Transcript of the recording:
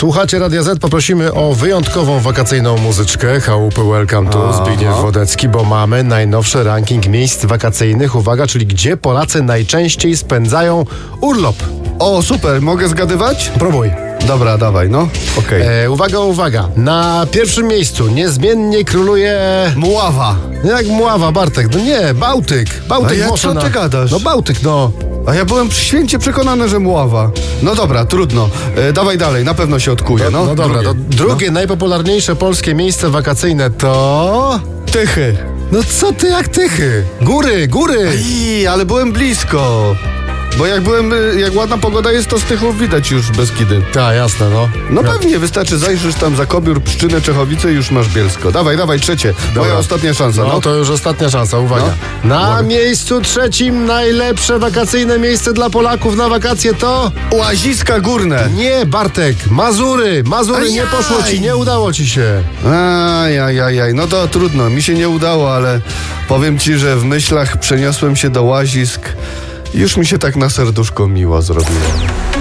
Słuchacie Radia Z, poprosimy o wyjątkową wakacyjną muzyczkę. Chałupy Welcome to Zbigniew Wodecki, bo mamy najnowszy ranking miejsc wakacyjnych. Uwaga, czyli gdzie Polacy najczęściej spędzają urlop. O, super, mogę zgadywać? Próbuj. Dobra, dawaj, no. Okej. Uwaga. Na pierwszym miejscu niezmiennie króluje... Mława. Jak Mława, Bartek? No nie, Bałtyk. Bałtyk. A co ty gadasz? No Bałtyk, no. A ja byłem święcie przekonany, że Mława. No dobra, trudno. Dawaj dalej, na pewno się odkuje, no. No dobra, drugie najpopularniejsze polskie miejsce wakacyjne to... Tychy. No co ty jak Tychy? Góry. Ale byłem blisko. Bo jak ładna pogoda jest, to z Tychów widać już Beskidy. Tak, jasne, no. No pewnie, wystarczy zajrzysz tam za Kobiór, Pszczynę, Czechowice i już masz Bielsko. Dawaj, trzecie. Moja ostatnia szansa, No to już ostatnia szansa, uwaga. Na miejscu trzecim najlepsze wakacyjne miejsce dla Polaków na wakacje to... Łaziska Górne. Nie, Bartek, Mazury, nie poszło ci, nie udało ci się. Ajajajaj, no to trudno, mi się nie udało, ale powiem ci, że w myślach przeniosłem się do Łazisk. Już mi się tak na serduszko miło zrobiło.